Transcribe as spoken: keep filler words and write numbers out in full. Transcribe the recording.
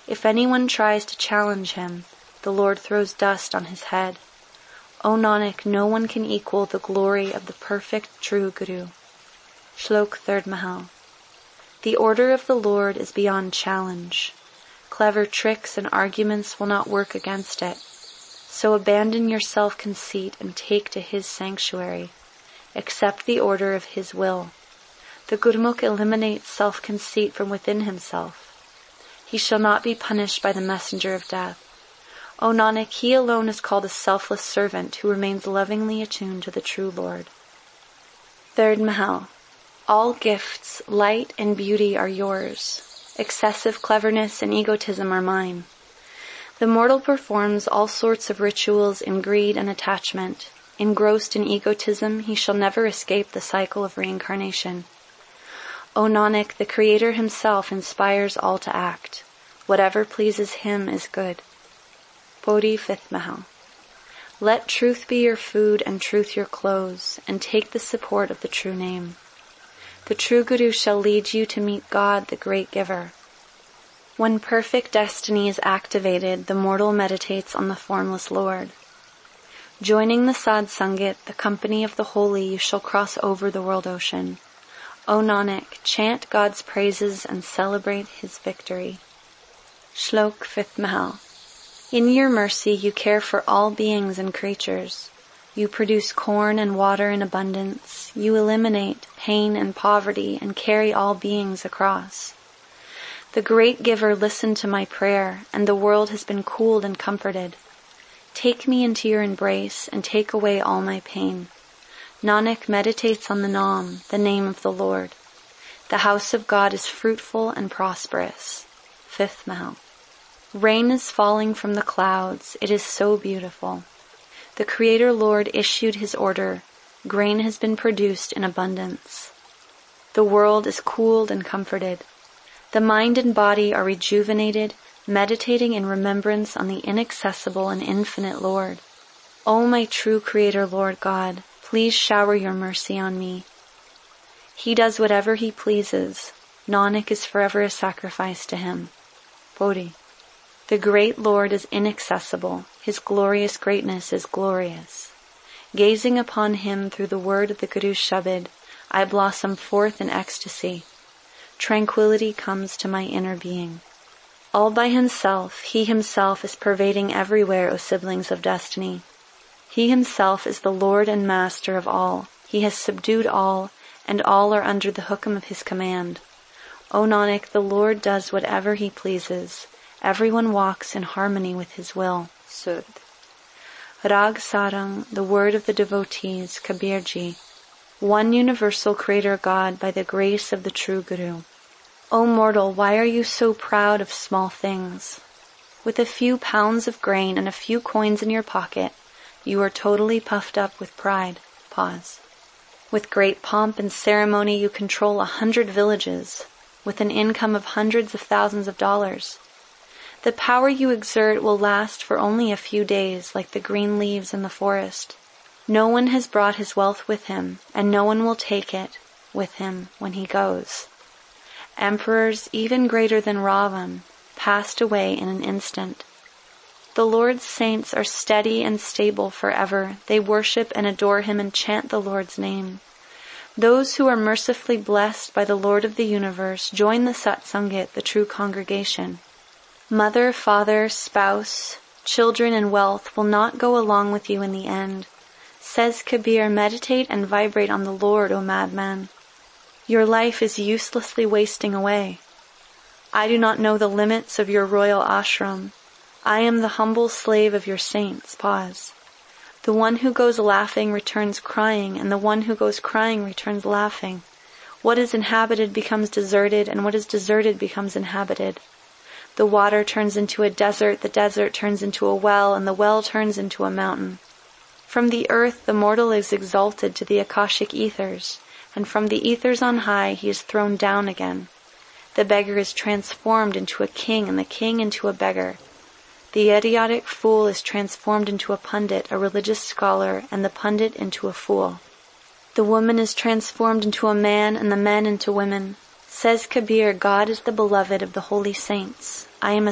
If anyone tries to challenge him, the Lord throws dust on his head. O Nanak, no one can equal the glory of the perfect true Guru. Shlok third Mahal. The order of the Lord is beyond challenge. Clever tricks and arguments will not work against it. So abandon your self-conceit and take to his sanctuary. Accept the order of his will. The Gurmukh eliminates self-conceit from within himself. He shall not be punished by the messenger of death. O Nanak, he alone is called a selfless servant who remains lovingly attuned to the true Lord. Third Mahal. All gifts, light and beauty are yours. Excessive cleverness and egotism are mine. The mortal performs all sorts of rituals in greed and attachment. Engrossed in egotism, he shall never escape the cycle of reincarnation. O Nanak, the Creator himself inspires all to act. Whatever pleases him is good. Bodhi fifth Mahal. Let truth be your food and truth your clothes, and take the support of the true name. The true Guru shall lead you to meet God, the great giver. When perfect destiny is activated, the mortal meditates on the formless Lord. Joining the Sadh Sangat, the company of the holy, you shall cross over the world ocean. O Nanak, chant God's praises and celebrate his victory. Shlok fifth Mahal. In your mercy you care for all beings and creatures. You produce corn and water in abundance. You eliminate pain and poverty and carry all beings across. The great giver listened to my prayer, and the world has been cooled and comforted. Take me into your embrace and take away all my pain. Nanak meditates on the Naam, the name of the Lord. The house of God is fruitful and prosperous. Fifth Mahal. Rain is falling from the clouds. It is so beautiful. The Creator Lord issued his order. Grain has been produced in abundance. The world is cooled and comforted. The mind and body are rejuvenated, meditating in remembrance on the inaccessible and infinite Lord. O my true Creator Lord God, please shower your mercy on me. He does whatever he pleases. Nanak is forever a sacrifice to him. Bodhi. The great Lord is inaccessible. His glorious greatness is glorious. Gazing upon him through the word of the Guru's Shabad, I blossom forth in ecstasy. Tranquility comes to my inner being. All by himself, he himself is pervading everywhere, O siblings of destiny. He himself is the Lord and Master of all. He has subdued all, and all are under the hukum of his command. O Nanak, the Lord does whatever he pleases. Everyone walks in harmony with his will. Sud. Rag Sarang, the word of the devotees, Kabirji. One universal Creator God by the grace of the true Guru. O mortal, why are you so proud of small things? With a few pounds of grain and a few coins in your pocket, you are totally puffed up with pride. Pause. With great pomp and ceremony you control a hundred villages, with an income of hundreds of thousands of dollars. The power you exert will last for only a few days, like the green leaves in the forest. No one has brought his wealth with him, and no one will take it with him when he goes. Emperors, even greater than Ravan, passed away in an instant. The Lord's saints are steady and stable forever. They worship and adore him and chant the Lord's name. Those who are mercifully blessed by the Lord of the universe join the Satsangat, the true congregation. Mother, father, spouse, children, and wealth will not go along with you in the end. Says Kabir, meditate and vibrate on the Lord, O madman. Your life is uselessly wasting away. I do not know the limits of your royal ashram. I am the humble slave of your saints. Pause. The one who goes laughing returns crying, and the one who goes crying returns laughing. What is inhabited becomes deserted, and what is deserted becomes inhabited. The water turns into a desert, the desert turns into a well, and the well turns into a mountain. From the earth the mortal is exalted to the Akashic ethers, and from the ethers on high he is thrown down again. The beggar is transformed into a king, and the king into a beggar. The idiotic fool is transformed into a pundit, a religious scholar, and the pundit into a fool. The woman is transformed into a man, and the men into women. Says Kabir, God is the beloved of the holy saints. I am a